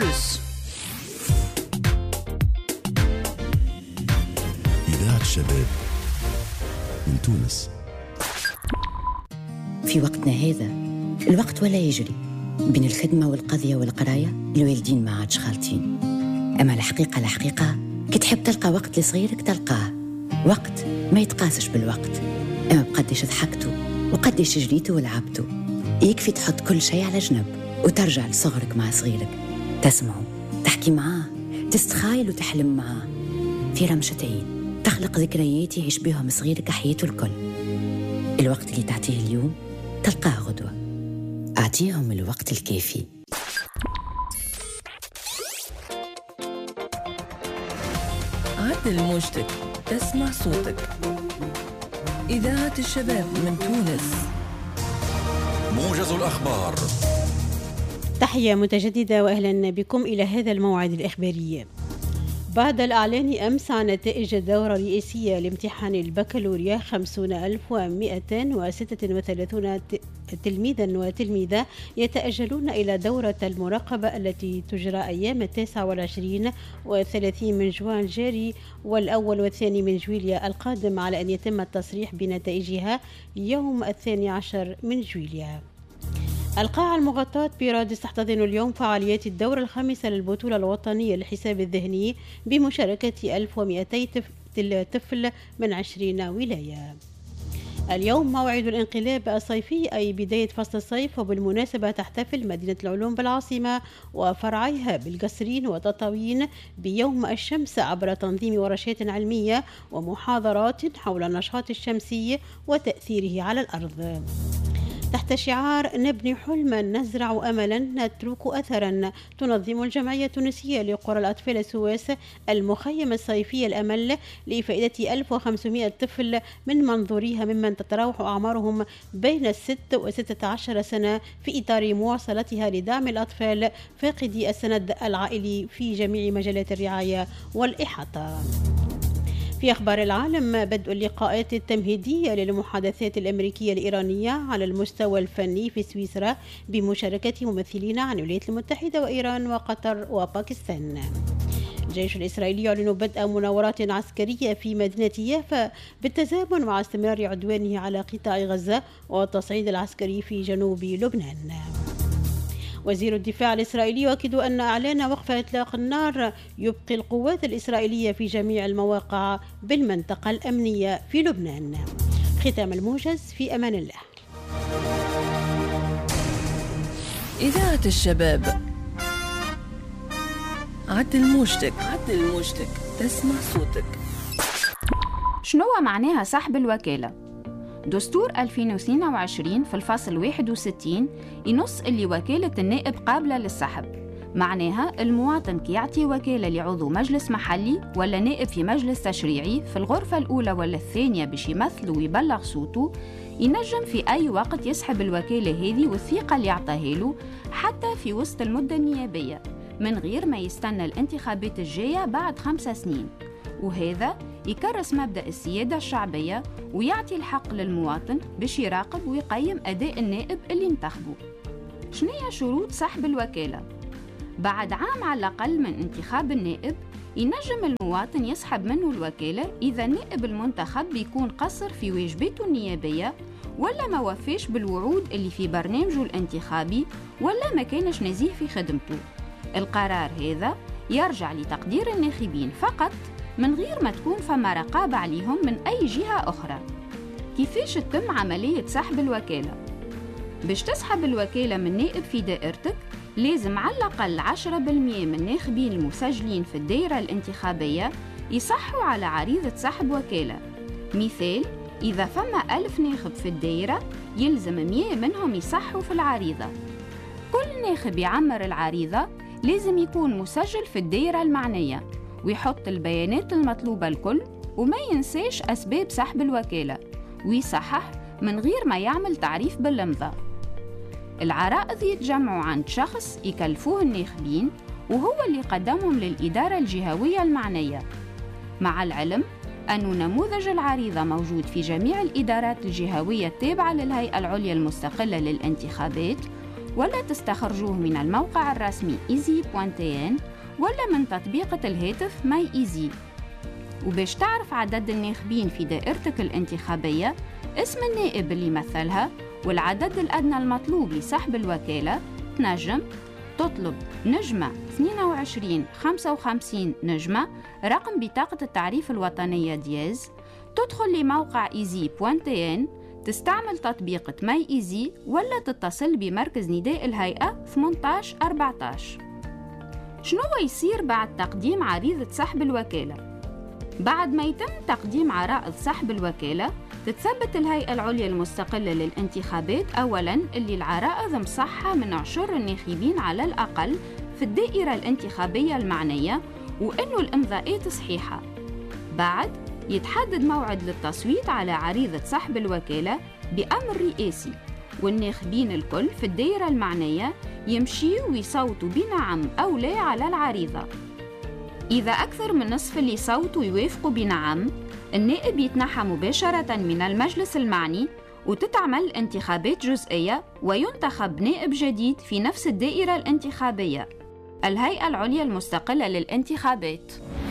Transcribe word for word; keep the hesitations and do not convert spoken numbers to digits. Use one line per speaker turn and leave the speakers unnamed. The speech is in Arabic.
بلوس.
إذاعة الشباب من تونس.
في وقتنا هذا الوقت ولا يجري بين الخدمة والقضية والقراية، الوالدين ما عادش خالطين. أما الحقيقة الحقيقة كي تحب تلقى وقت لصغيرك تلقاه، وقت ما يتقاسش بالوقت، أما بقديش ضحكتوا وقديش جريتوا ولعبتوا. يكفي تحط كل شيء على جنب وترجع لصغرك مع صغيرك، تسمعه، تحكي معاه، تستخايل وتحلم معاه في رمشة عين، تخلق ذكريات يعيش بهم صغيرك حياته الكل. الوقت اللي تعطيه اليوم تلقاه غدوة. أعطيهم الوقت الكافي.
عدل موجتك، تسمع صوتك. إذاعة الشباب من تونس.
موجز الأخبار.
تحية متجددة وأهلا بكم إلى هذا الموعد الإخباري. بعد الإعلان أمس عن نتائج الدورة الرئيسية لامتحان البكالوريا، خمسين ألف ومئتين وستة وثلاثين تلميذا وتلميذة يتأجلون إلى دورة المراقبة التي تجرى أيام التاسع والعشرين والثلاثين من جوان جاري والأول والثاني من جويليا القادم، على أن يتم التصريح بنتائجها يوم الثاني عشر من جويليا. القاعة المغطاة برادس تحتضن اليوم فعاليات الدورة الخامسة للبطولة الوطنية للحساب الذهني بمشاركة ألف ومئتين طفل من عشرين ولاية. اليوم موعد الانقلاب الصيفي، أي بداية فصل الصيف، وبالمناسبة تحتفل مدينة العلوم بالعاصمة وفرعيها بالقصرين وتطاوين بيوم الشمس عبر تنظيم ورشات علمية ومحاضرات حول النشاط الشمسي وتأثيره على الأرض. تحت شعار نبني حلما نزرع أملا نترك أثرا، تنظم الجمعية التونسية لقرى الأطفال السواس المخيم الصيفي الأمل لفائدة ألف وخمسمئة طفل من منظوريها ممن تتراوح أعمارهم بين الست وستة عشر سنة، في إطار مواصلتها لدعم الأطفال فاقدي السند العائلي في جميع مجالات الرعاية والإحاطة. في أخبار العالم، بدء اللقاءات التمهيدية للمحادثات الأمريكية الإيرانية على المستوى الفني في سويسرا بمشاركة ممثلين عن الولايات المتحدة وإيران وقطر وباكستان. الجيش الإسرائيلي يعلن بدء مناورات عسكرية في مدينة يافا بالتزامن مع استمرار عدوانه على قطاع غزة والتصعيد العسكري في جنوب لبنان. وزير الدفاع الإسرائيلي يؤكد أن إعلان وقف إطلاق النار يبقي القوات الإسرائيلية في جميع المواقع بالمنطقة الأمنية في لبنان. ختام الموجز، في أمان الله.
إذاعة الشباب. عدل موجتك، عدل موجتك، تسمع صوتك.
شنو معناها سحب الوكالة؟ دستور ألفين واثنين وعشرين في الفصل واحد وستين ينص اللي وكالة النائب قابلة للسحب. معناها المواطن كي يعطي وكالة لعضو مجلس محلي ولا نائب في مجلس تشريعي في الغرفة الأولى ولا الثانية باش يمثل ويبلغ صوته، ينجم في أي وقت يسحب الوكالة هذه والثقة اللي يعطيها له حتى في وسط المدة النيابية من غير ما يستنى الانتخابات الجاية بعد خمسة سنين. وهذا يكرس مبدأ السيادة الشعبية ويعطي الحق للمواطن باش يراقب ويقيم أداء النائب اللي انتخبه. شنية شروط سحب الوكالة؟ بعد عام على الأقل من انتخاب النائب ينجم المواطن يسحب منه الوكالة إذا النائب المنتخب بيكون قصر في واجباته النيابية ولا ما وفاش بالوعود اللي في برنامجه الانتخابي ولا ما كانش نزيه في خدمته. القرار هذا يرجع لتقدير الناخبين فقط من غير ما تكون فما رقابة عليهم من أي جهة أخرى. كيفاش تتم عملية سحب الوكالة؟ باش تسحب الوكالة من نائب في دائرتك لازم على الأقل عشرة بالمئة من الناخبين المسجلين في الدائرة الانتخابية يصحوا على عريضة سحب وكالة. مثال، إذا فما ألف ناخب في الدائرة يلزم مئة منهم يصحوا في العريضة. كل ناخب يعمر العريضة لازم يكون مسجل في الدائرة المعنية ويحط البيانات المطلوبة الكل وما ينساش أسباب سحب الوكالة ويصحح من غير ما يعمل تعريف بالإمضاء. العرائض يتجمعوا عند شخص يكلفوه الناخبين وهو اللي قدمهم للإدارة الجهوية المعنية، مع العلم أن نموذج العريضة موجود في جميع الإدارات الجهوية التابعة للهيئة العليا المستقلة للانتخابات ولا تستخرجوه من الموقع الرسمي ايزي دوت تي ان ولا من تطبيقة الهاتف ماي ايزي. وباش تعرف عدد الناخبين في دائرتك الانتخابية، اسم النائب اللي يمثلها والعدد الأدنى المطلوب لسحب الوكالة، تنجم تطلب نجمة اثنين وعشرين خمسة وخمسين نجمة رقم بطاقة التعريف الوطنية دياز، تدخل لموقع ايزي دوت تي ان، تستعمل تطبيق ماي ايزي ولا تتصل بمركز نداء الهيئة ثمانية عشر أربعة عشر. شنو يصير بعد تقديم عريضة سحب الوكالة؟ بعد ما يتم تقديم عرائض سحب الوكالة، تتثبت الهيئة العليا المستقلة للانتخابات أولاً اللي العرائض مصحة من عشر الناخبين على الأقل في الدائرة الانتخابية المعنية وإنه الإمضاءات صحيحة. بعد يتحدد موعد للتصويت على عريضة سحب الوكالة بأمر رئاسي، والناخبين الكل في الدائرة المعنية يمشيوا ويصوتوا بنعم أو لا على العريضة. إذا أكثر من نصف اللي صوتوا يوافقوا بنعم، النائب يتنحى مباشرة من المجلس المعني وتتعمل انتخابات جزئية وينتخب نائب جديد في نفس الدائرة الانتخابية. الهيئة العليا المستقلة للانتخابات.